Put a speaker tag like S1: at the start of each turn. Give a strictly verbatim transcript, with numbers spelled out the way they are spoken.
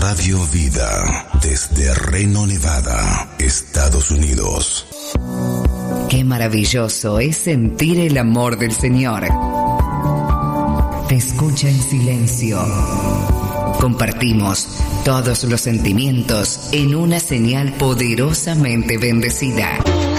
S1: Radio Vida, desde Reno, Nevada, Estados Unidos.
S2: Qué maravilloso es sentir el amor del Señor. Te escucha en silencio. Compartimos todos los sentimientos en una señal poderosamente bendecida.